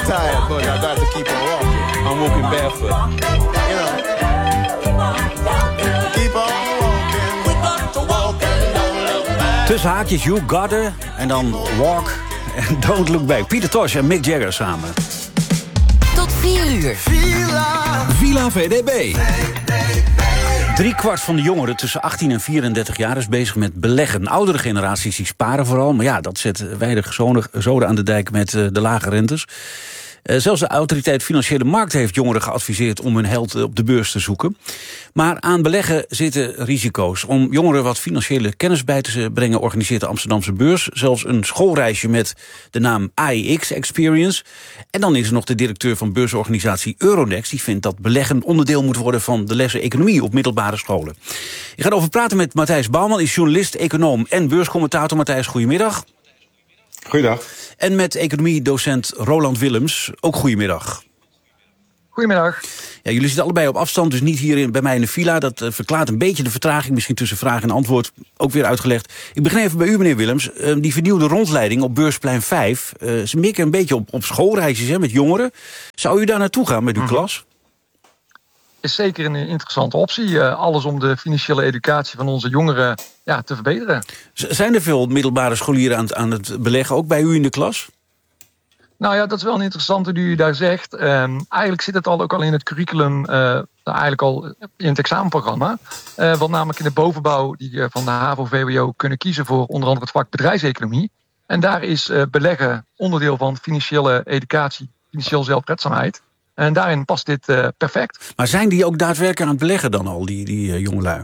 tired, but I got to keep on walking. I'm walking barefoot. You know. Keep on walking. We got to walk and don't look back. Tussen haakjes, you gotta, en dan walk and don't look back. Pieter Tosh en Mick Jagger samen. Tot 4 uur. Villa VDB. 3/4 van de jongeren tussen 18 en 34 jaar is bezig met beleggen. Oudere generaties die sparen vooral, maar ja, dat zet weinig zoden aan de dijk met de lage rentes. Zelfs de autoriteit Financiële Markt heeft jongeren geadviseerd om hun geld op de beurs te zoeken. Maar aan beleggen zitten risico's. Om jongeren wat financiële kennis bij te brengen organiseert de Amsterdamse Beurs zelfs een schoolreisje met de naam AEX Experience. En dan is er nog de directeur van beursorganisatie Euronext. Die vindt dat beleggen onderdeel moet worden van de lessen economie op middelbare scholen. Ik ga erover praten met Matthijs Bouwman, is journalist, econoom en beurscommentator. Matthijs, goedemiddag. Goeiedag. En met economiedocent Roland Willems, ook goedemiddag. Goedemiddag. Ja, jullie zitten allebei op afstand, dus niet hier bij mij in de villa. Dat verklaart een beetje de vertraging, misschien tussen vraag en antwoord ook weer uitgelegd. Ik begin even bij u, meneer Willems. Die vernieuwde rondleiding op Beursplein 5... ze mikken een beetje op schoolreisjes met jongeren. Zou u daar naartoe gaan met uw klas? Is zeker een interessante optie. Alles om de financiële educatie van onze jongeren te verbeteren. Zijn er veel middelbare scholieren aan het beleggen, ook bij u in de klas? Nou ja, dat is wel een interessante die u daar zegt. Eigenlijk zit het ook al in het curriculum, eigenlijk al in het examenprogramma. Want namelijk in de bovenbouw die van de HAVO-VWO kunnen kiezen voor onder andere het vak bedrijfseconomie. En daar is beleggen onderdeel van financiële educatie, financiële zelfredzaamheid. En daarin past dit perfect. Maar zijn die ook daadwerkelijk aan het beleggen dan al, die jongelui?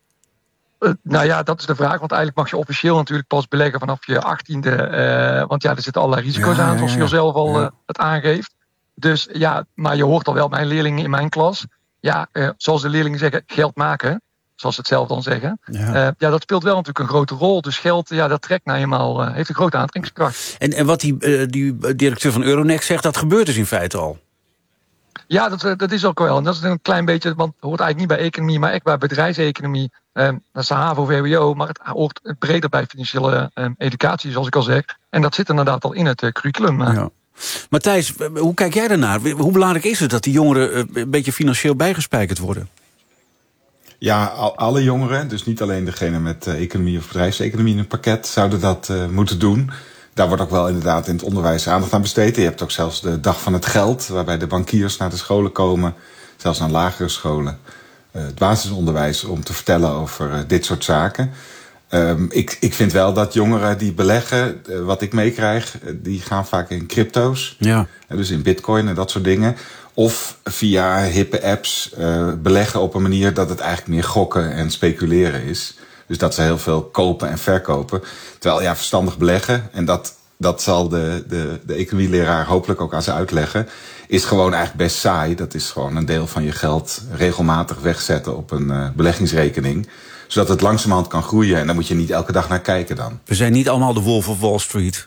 Nou ja, dat is de vraag. Want eigenlijk mag je officieel natuurlijk pas beleggen vanaf je 18e. Want ja, er zitten allerlei risico's aan, zoals je zelf al het aangeeft. Dus ja, maar je hoort al wel mijn leerlingen in mijn klas. Ja, zoals de leerlingen zeggen, geld maken. Zoals ze het zelf dan zeggen. Ja, dat speelt wel natuurlijk een grote rol. Dus geld, dat trekt nou eenmaal, heeft een grote aantrekkingskracht. En wat die directeur van Euronext zegt, dat gebeurt dus in feite al? Ja, dat is ook wel. En dat is een klein beetje, want het hoort eigenlijk niet bij economie, maar echt bij bedrijfseconomie. Dat is de HAVO-VWO, maar het hoort breder bij financiële educatie, zoals ik al zeg. En dat zit inderdaad al in het curriculum. Ja. Matthijs, hoe kijk jij daarnaar? Hoe belangrijk is het dat die jongeren een beetje financieel bijgespijkerd worden? Ja, alle jongeren, dus niet alleen degene met economie of bedrijfseconomie in een pakket, zouden dat moeten doen. Daar wordt ook wel inderdaad in het onderwijs aandacht aan besteed. Je hebt ook zelfs de dag van het geld, waarbij de bankiers naar de scholen komen, zelfs naar lagere scholen, het basisonderwijs, om te vertellen over dit soort zaken. Ik vind wel dat jongeren die beleggen, wat ik meekrijg, die gaan vaak in crypto's. Ja. Dus in bitcoin en dat soort dingen. Of via hippe apps beleggen op een manier dat het eigenlijk meer gokken en speculeren is. Dus dat ze heel veel kopen en verkopen. Terwijl verstandig beleggen, en dat zal de economieleraar hopelijk ook aan ze uitleggen, is gewoon eigenlijk best saai. Dat is gewoon een deel van je geld regelmatig wegzetten op een beleggingsrekening, zodat het langzamerhand kan groeien. En daar moet je niet elke dag naar kijken dan. We zijn niet allemaal de Wolf of Wall Street.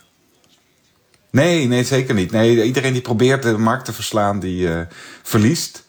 Nee, zeker niet. Nee, iedereen die probeert de markt te verslaan, die verliest.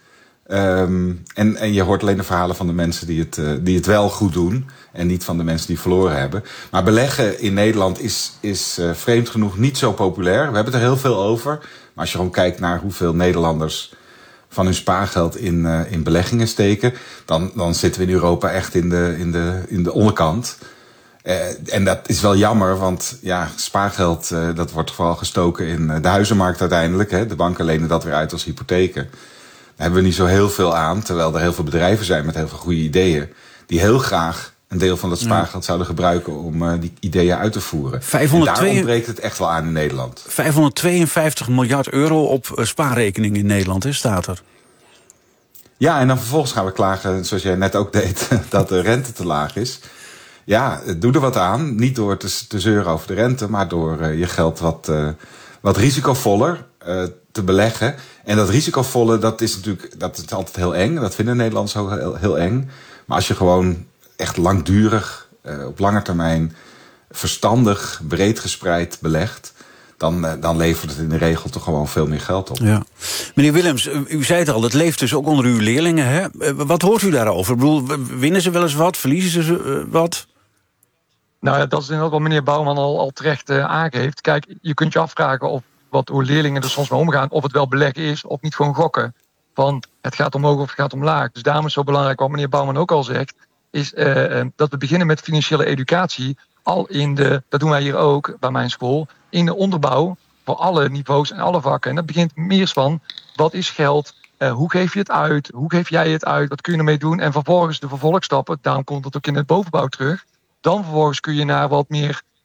En je hoort alleen de verhalen van de mensen die het wel goed doen, en niet van de mensen die verloren hebben. Maar beleggen in Nederland is vreemd genoeg niet zo populair. We hebben het er heel veel over. Maar als je gewoon kijkt naar hoeveel Nederlanders van hun spaargeld in beleggingen steken, dan zitten we in Europa echt in de onderkant. En dat is wel jammer, want spaargeld dat wordt vooral gestoken in de huizenmarkt uiteindelijk. Hè. De banken lenen dat weer uit als hypotheken. Daar hebben we niet zo heel veel aan, terwijl er heel veel bedrijven zijn met heel veel goede ideeën, die heel graag een deel van dat spaargeld zouden gebruiken om die ideeën uit te voeren. En daar ontbreekt het echt wel aan in Nederland. 552 miljard euro op spaarrekening in Nederland, staat er. Ja, en dan vervolgens gaan we klagen, zoals jij net ook deed, dat de rente te laag is. Ja, doe er wat aan. Niet door te zeuren over de rente, maar door je geld wat risicovoller te beleggen. En dat risicovolle, dat is altijd heel eng. Dat vinden Nederlanders ook heel eng. Maar als je gewoon echt langdurig, op lange termijn, verstandig, breed gespreid belegt, dan levert het in de regel toch gewoon veel meer geld op. Ja. Meneer Willems, u zei het al, het leeft dus ook onder uw leerlingen. Hè? Wat hoort u daarover? Ik bedoel, winnen ze wel eens wat? Verliezen ze wat? Nou ja, dat is inderdaad wat meneer Bouwman al terecht aangeeft. Kijk, je kunt je afvragen of hoe leerlingen er soms mee omgaan, of het wel beleggen is of niet gewoon gokken. Van het gaat omhoog of het gaat omlaag. Dus daarom is het zo belangrijk, wat meneer Bouwman ook al zegt, is dat we beginnen met financiële educatie al dat doen wij hier ook bij mijn school, in de onderbouw voor alle niveaus en alle vakken. En dat begint meer van, wat is geld? Hoe geef je het uit? Hoe geef jij het uit? Wat kun je ermee doen? En vervolgens de vervolgstappen, daarom komt het ook in het bovenbouw terug. Dan vervolgens kun je naar wat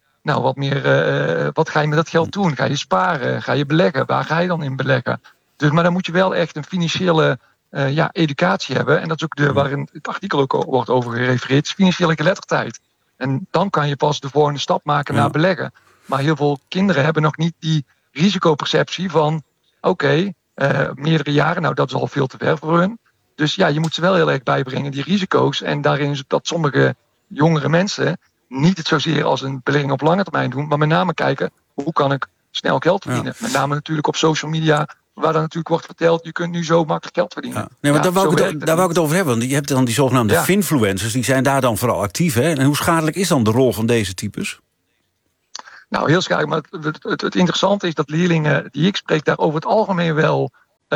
ga je met dat geld doen? Ga je sparen? Ga je beleggen? Waar ga je dan in beleggen? Dus, maar dan moet je wel echt een financiële educatie hebben. En dat is ook waarin het artikel ook wordt over gerefereerd, is financiële geletterdheid. En dan kan je pas de volgende stap maken naar beleggen. Maar heel veel kinderen hebben nog niet die risicoperceptie van meerdere jaren, nou dat is al veel te ver voor hun. Dus ja, je moet ze wel heel erg bijbrengen, die risico's. En daarin is het dat sommige jongere mensen niet het zozeer als een belegging op lange termijn doen, maar met name kijken, hoe kan ik snel geld verdienen? Ja. Met name natuurlijk op social media, waar dan natuurlijk wordt verteld, je kunt nu zo makkelijk geld verdienen. Ja. Nee, maar daar wou ik het over hebben. Want je hebt dan die zogenaamde finfluencers, die zijn daar dan vooral actief. Hè? En hoe schadelijk is dan de rol van deze types? Nou, heel schadelijk. Maar het interessante is dat leerlingen die ik spreek daar over het algemeen wel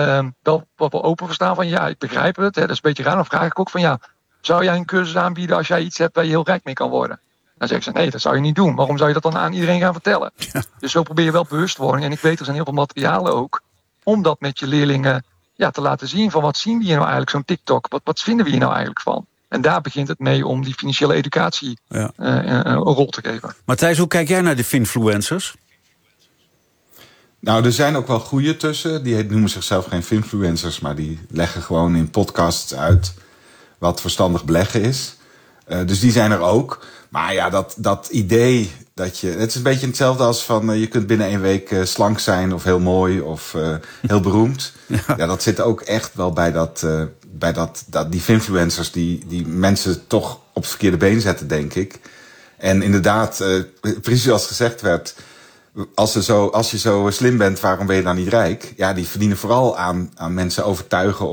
open voor staan van ja, ik begrijp het. Hè, dat is een beetje raar. Dan vraag ik ook van zou jij een cursus aanbieden als jij iets hebt waar je heel rijk mee kan worden? Dan zeggen ze, nee, dat zou je niet doen. Waarom zou je dat dan aan iedereen gaan vertellen? Ja. Dus zo probeer je wel bewustwording. En ik weet, er zijn heel veel materialen ook, om dat met je leerlingen te laten zien van wat zien we hier nou eigenlijk, zo'n TikTok? Wat vinden we hier nou eigenlijk van? En daar begint het mee om die financiële educatie een rol te geven. Matthijs, hoe kijk jij naar de finfluencers? Nou, er zijn ook wel goede tussen. Die noemen zichzelf geen finfluencers, maar die leggen gewoon in podcasts uit wat verstandig beleggen is. Dus die zijn er ook. Maar ja, dat idee dat je... Het is een beetje hetzelfde als van je kunt binnen 1 week slank zijn of heel mooi of heel beroemd. Ja, dat zit ook echt wel bij die finfluencers die mensen toch op het verkeerde been zetten, denk ik. En inderdaad, precies zoals gezegd werd, als je zo slim bent, waarom ben je dan niet rijk? Ja, die verdienen vooral aan mensen overtuigen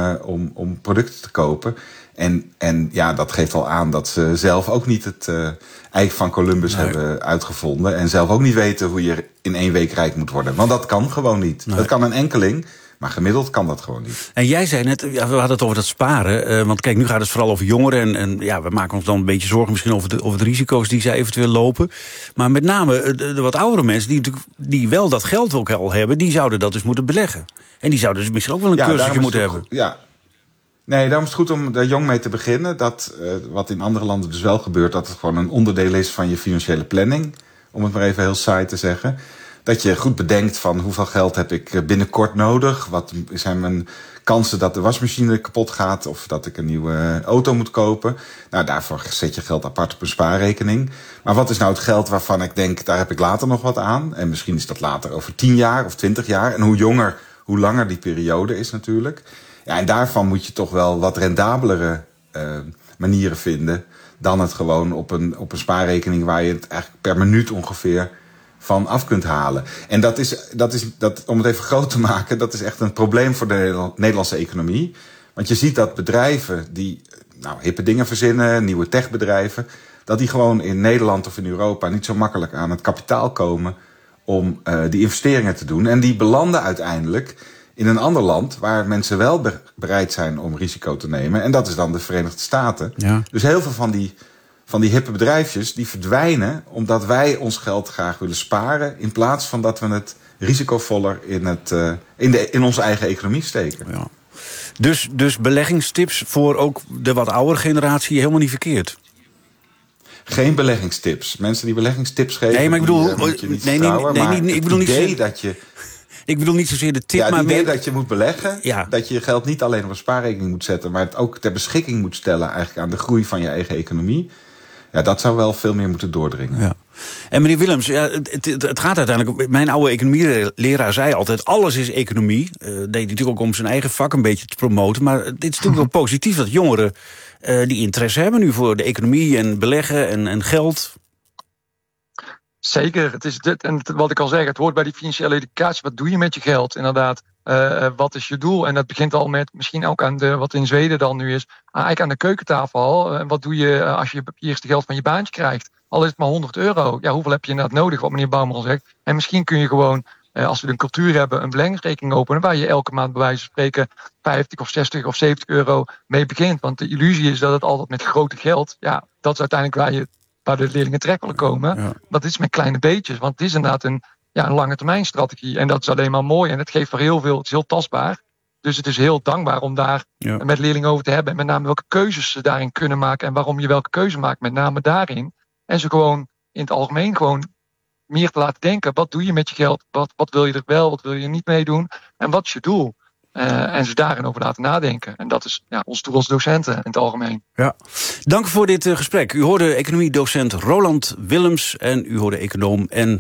om producten te kopen. En ja, dat geeft al aan dat ze zelf ook niet het ei van Columbus hebben uitgevonden. En zelf ook niet weten hoe je in 1 week rijk moet worden. Want dat kan gewoon niet. Nee. Dat kan een enkeling. Maar gemiddeld kan dat gewoon niet. En jij zei net, we hadden het over dat sparen. Want kijk, nu gaat het vooral over jongeren. En we maken ons dan een beetje zorgen misschien over de risico's die zij eventueel lopen. Maar met name de wat oudere mensen die wel dat geld ook al hebben, die zouden dat dus moeten beleggen. En die zouden dus misschien ook wel een cursusje moeten hebben. Ja. Nee, daarom is het goed om daar jong mee te beginnen. Dat, wat in andere landen dus wel gebeurt, dat het gewoon een onderdeel is van je financiële planning. Om het maar even heel saai te zeggen. Dat je goed bedenkt van hoeveel geld heb ik binnenkort nodig. Wat zijn mijn kansen dat de wasmachine kapot gaat of dat ik een nieuwe auto moet kopen. Nou, daarvoor zet je geld apart op een spaarrekening. Maar wat is nou het geld waarvan ik denk, daar heb ik later nog wat aan. En misschien is dat later over 10 jaar of 20 jaar. En hoe jonger, hoe langer die periode is natuurlijk. Ja, en daarvan moet je toch wel wat rendabelere manieren vinden dan het gewoon op een spaarrekening waar je het eigenlijk per minuut ongeveer van af kunt halen. En dat is, om het even groot te maken, dat is echt een probleem voor de Nederlandse economie. Want je ziet dat bedrijven die hippe dingen verzinnen, nieuwe techbedrijven, dat die gewoon in Nederland of in Europa niet zo makkelijk aan het kapitaal komen om die investeringen te doen. En die belanden uiteindelijk in een ander land waar mensen wel bereid zijn om risico te nemen. En dat is dan de Verenigde Staten. Ja. Dus heel veel van die hippe bedrijfjes die verdwijnen omdat wij ons geld graag willen sparen in plaats van dat we het risicovoller in onze eigen economie steken. Ja. Dus beleggingstips voor ook de wat oudere generatie helemaal niet verkeerd? Geen beleggingstips. Mensen die beleggingstips geven, nee, maar ik bedoel, moet je niet vertrouwen. Ik bedoel niet dat je... Ik bedoel niet zozeer de tip, maar het idee meer dat je moet beleggen, dat je je geld niet alleen op een spaarrekening moet zetten, maar het ook ter beschikking moet stellen eigenlijk aan de groei van je eigen economie. Ja, dat zou wel veel meer moeten doordringen. Ja. En meneer Willems, het gaat uiteindelijk... Mijn oude economieleraar zei altijd, alles is economie. Deed natuurlijk ook om zijn eigen vak een beetje te promoten. Maar dit is natuurlijk wel positief dat jongeren die interesse hebben nu voor de economie en beleggen en geld. Zeker, het is dit. En wat ik al zeg, het hoort bij die financiële educatie. Wat doe je met je geld, inderdaad? Wat is je doel? En dat begint al met misschien ook aan wat in Zweden dan nu is, eigenlijk aan de keukentafel al. Wat doe je als je eerste geld van je baantje krijgt? Al is het maar €100. Ja, hoeveel heb je inderdaad nodig, wat meneer Bouwman al zegt? En misschien kun je gewoon Als we een cultuur hebben, een beleggingsrekening openen, waar je elke maand bij wijze van spreken 50 of 60 of 70 euro mee begint. Want de illusie is dat het altijd met grote geld, dat is uiteindelijk waar de leerlingen terecht willen komen. Ja. Dat is met kleine beetjes, want het is inderdaad een lange termijn strategie. En dat is alleen maar mooi en het geeft voor heel veel, het is heel tastbaar. Dus het is heel dankbaar om daar met leerlingen over te hebben. En met name welke keuzes ze daarin kunnen maken en waarom je welke keuze maakt, met name daarin. En ze gewoon in het algemeen gewoon meer te laten denken. Wat doe je met je geld? Wat wil je er wel? Wat wil je niet mee doen? En wat is je doel? En ze daarin over laten nadenken. En dat is ons doel als docenten in het algemeen. Ja. Dank voor dit gesprek. U hoorde economiedocent Roland Willems en u hoorde econoom en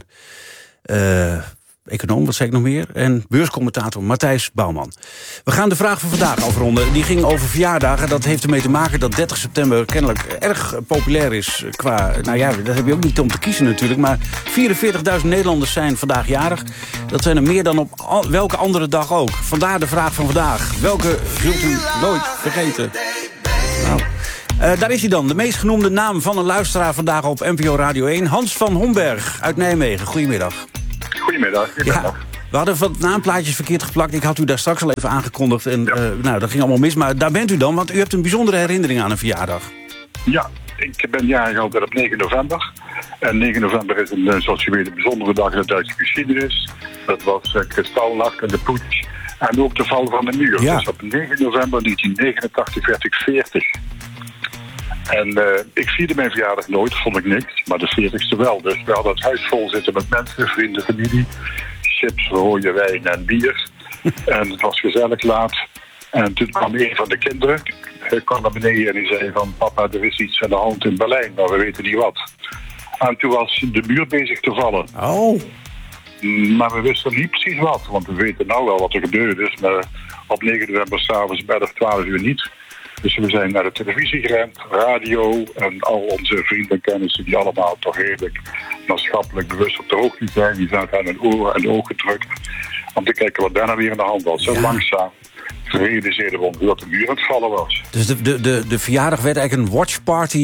econoom, wat zei ik nog meer? En beurscommentator Matthijs Bouwman. We gaan de vraag van vandaag afronden. Die ging over verjaardagen. Dat heeft ermee te maken dat 30 september kennelijk erg populair is. Qua, dat heb je ook niet om te kiezen natuurlijk. Maar 44.000 Nederlanders zijn vandaag jarig. Dat zijn er meer dan op welke andere dag ook. Vandaar de vraag van vandaag. Welke zult u nooit vergeten? Nou, daar is hij dan. De meest genoemde naam van een luisteraar vandaag op NPO Radio 1. Hans van Homberg uit Nijmegen. Goedemiddag. Goedemiddag. Ja, we hadden wat naamplaatjes verkeerd geplakt. Ik had u daar straks al even aangekondigd. En dat ging allemaal mis. Maar daar bent u dan, want u hebt een bijzondere herinnering aan een verjaardag. Ja, ik ben jarig altijd op 9 november. En 9 november is zoals je weet, een bijzondere dag in de Duitse geschiedenis. Dat was Kristallnacht en de putsch. En ook de val van de muur. Ja. Dus op 9 november 1989 werd ik 40. En ik vierde mijn verjaardag nooit, vond ik niks. Maar de 40ste wel. Dus we hadden het huis vol zitten met mensen, vrienden, familie. Chips, rode wijn en bier. En het was gezellig laat. En toen kwam een van de kinderen. Hij kwam naar beneden en die zei van... Papa, er is iets aan de hand in Berlijn, maar we weten niet wat. En toen was de muur bezig te vallen. Oh. Maar we wisten niet precies wat. Want we weten nou wel wat er gebeurd is. Maar op 9 november s'avonds bij 12 uur niet. Dus we zijn naar de televisie gerend, radio en al onze vrienden en kennissen die allemaal toch redelijk maatschappelijk bewust op de hoogte zijn. Die zijn aan hun oren en ogen gedrukt om te kijken wat daarna weer aan de hand was. Zo langzaam realiseerden we ons dat de muur aan het vallen was. Dus de verjaardag werd eigenlijk een watchparty